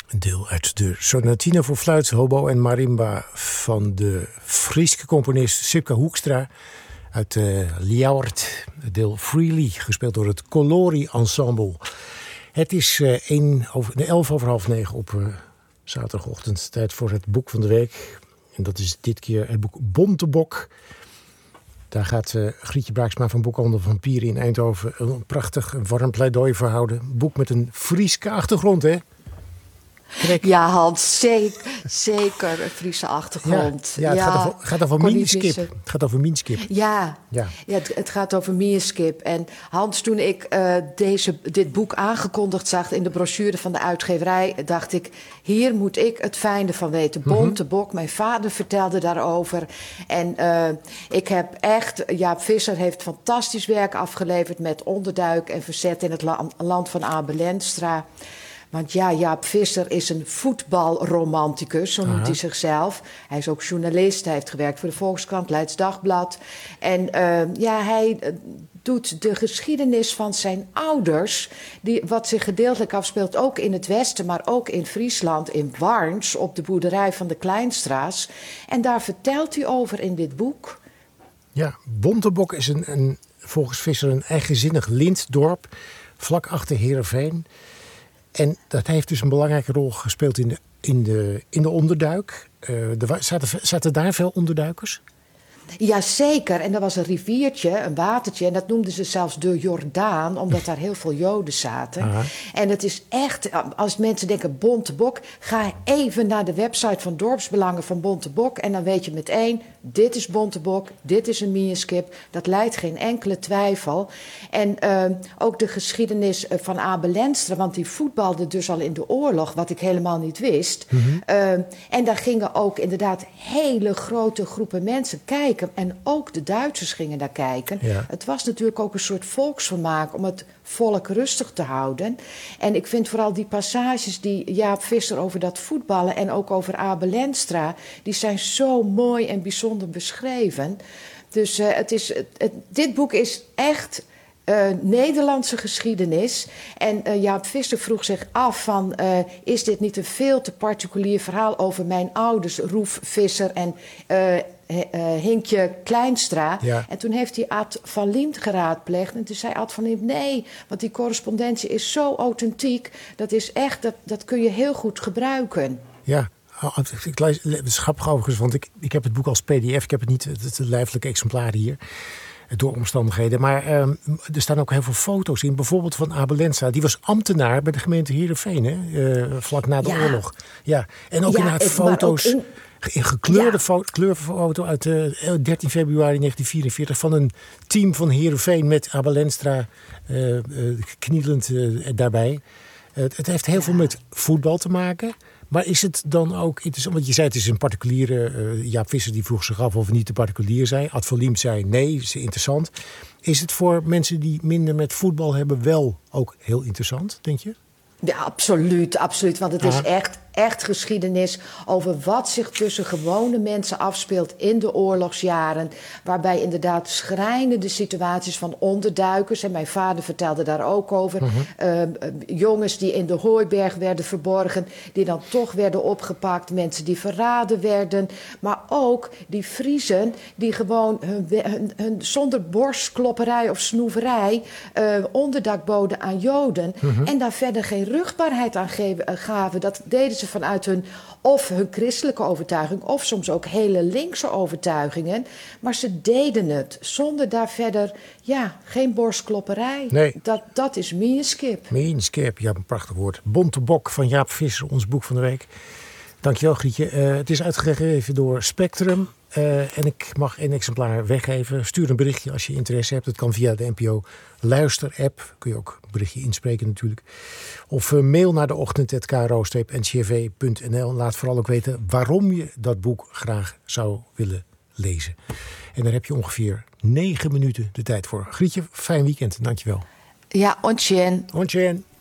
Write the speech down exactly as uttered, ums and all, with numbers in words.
Een deel uit de sonatine voor fluit, hobo en marimba van de Friese componist Sipka Hoekstra uit uh, Ljouwert. Het deel Freely, gespeeld door het Colori Ensemble. Het is uh, een over, de elf over half negen op uh, zaterdagochtend. Tijd voor het boek van de week. En dat is dit keer het boek Bontebok. Daar gaat uh, Grietje Braaksma van Boekhandel Vampieren in Eindhoven een prachtig, een warm pleidooi voor houden. Een boek met een Frieske achtergrond, hè? Trek. Ja, Hans, zeker, zeker een Friese achtergrond. Ja, ja, het ja, gaat over, gaat over Minskip. Het gaat over Minskip. Ja, ja. ja het, het gaat over Minskip. En Hans, toen ik uh, deze, dit boek aangekondigd zag in de brochure van de uitgeverij, dacht ik, hier moet ik het fijne van weten. Bontebok, mm-hmm. Mijn vader vertelde daarover. En uh, ik heb echt, Jaap Visser heeft fantastisch werk afgeleverd met Onderduik en Verzet in het la- land van Abel Enstra. Want ja, Jaap Visser is een voetbalromanticus, zo noemt Aha. hij zichzelf. Hij is ook journalist, hij heeft gewerkt voor de Volkskrant, Leids Dagblad. En uh, ja, hij uh, doet de geschiedenis van zijn ouders, die, wat zich gedeeltelijk afspeelt ook in het Westen, maar ook in Friesland, in Warns, op de boerderij van de Kleinstra's. En daar vertelt hij over in dit boek. Ja, Bontebok is een, een, volgens Visser een eigenzinnig lintdorp, vlak achter Heerenveen. En dat heeft dus een belangrijke rol gespeeld in de, in de, in de onderduik. Uh, er zaten, zaten daar veel onderduikers? Jazeker, en er was een riviertje, een watertje, en dat noemden ze zelfs de Jordaan, omdat daar heel veel Joden zaten. Aha. En het is echt, als mensen denken Bontebok, ga even naar de website van Dorpsbelangen van Bontebok en dan weet je meteen, dit is Bontebok, dit is een Minskip, dat leidt geen enkele twijfel. En uh, ook de geschiedenis van Abel Enstra, want die voetbalde dus al in de oorlog, wat ik helemaal niet wist. Mm-hmm. Uh, en daar gingen ook inderdaad hele grote groepen mensen kijken. En ook de Duitsers gingen daar kijken. Ja. Het was natuurlijk ook een soort volksvermaak om het volk rustig te houden. En ik vind vooral die passages die Jaap Visser over dat voetballen en ook over Abel Enstra, die zijn zo mooi en bijzonder beschreven. Dus uh, het is, het, het, dit boek is echt Uh, Nederlandse geschiedenis. En uh, Jaap Visser vroeg zich af van, uh, is dit niet een veel te particulier verhaal over mijn ouders, Roef Visser en uh, uh, Hinkje Kleinstra. Ja. En toen heeft hij Ad van Liemt geraadpleegd. En toen zei Ad van Liemt, nee, want die correspondentie is zo authentiek. Dat is echt, dat, dat kun je heel goed gebruiken. Ja. Ik lees, het is grappig overigens, want ik, ik heb het boek als P D F. Ik heb het niet, het, het lijfelijke exemplaar hier. Door omstandigheden. Maar uh, er staan ook heel veel foto's in. Bijvoorbeeld van Abel Enstra. Die was ambtenaar bij de gemeente Heerenveen. Hè? Uh, vlak na de ja. oorlog. Ja. En ook ja, inderdaad foto's. In... Een gekleurde ja. fo- kleurfoto uit uh, dertien februari negentien vierenveertig. Van een team van Heerenveen met Abel Enstra uh, uh, knielend uh, daarbij. Uh, het heeft heel ja. veel met voetbal te maken. Maar is het dan ook interessant? Want je zei het is een particuliere. Uh, Jaap Visser die vroeg zich af of het niet te particulier zei. Ad van Liemt zei nee, is interessant. Is het voor mensen die minder met voetbal hebben wel ook heel interessant, denk je? Ja, absoluut, absoluut. Want het Aha. is echt, echt geschiedenis over wat zich tussen gewone mensen afspeelt in de oorlogsjaren. Waarbij inderdaad schrijnende situaties van onderduikers. En mijn vader vertelde daar ook over. Uh-huh. Uh, jongens die in de hooiberg werden verborgen. Die dan toch werden opgepakt. Mensen die verraden werden. Maar ook die Friezen die gewoon hun, hun, hun, zonder borstklopperij of snoeverij uh, onderdak boden aan Joden. Uh-huh. En daar verder geen rugbaarheid aan gaven. Dat deden ze vanuit hun of hun christelijke overtuiging of soms ook hele linkse overtuigingen. Maar ze deden het zonder daar verder, ja, geen borstklopperij. Nee. Dat, dat is Minskip. Minskip, ja, een prachtig woord. Bontebok van Jaap Visser, ons boek van de week. Dankjewel, Grietje. Uh, het is uitgegeven door Spectrum. Uh, en ik mag één exemplaar weggeven. Stuur een berichtje als je interesse hebt. Dat kan via de N P O Luister-app. Kun je ook een berichtje inspreken natuurlijk. Of uh, mail naar de ochtend at k r o streep n c r v punt n l. Laat vooral ook weten waarom je dat boek graag zou willen lezen. En daar heb je ongeveer negen minuten de tijd voor. Grietje, fijn weekend. Dankjewel. Ja, ontjen. Ontjen.